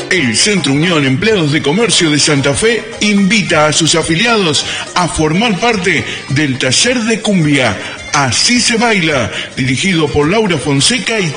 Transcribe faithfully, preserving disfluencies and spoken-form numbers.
El Centro Unión Empleados de Comercio de Santa Fe invita a sus afiliados a formar parte del taller de cumbia Así se baila, dirigido por Laura Fonseca y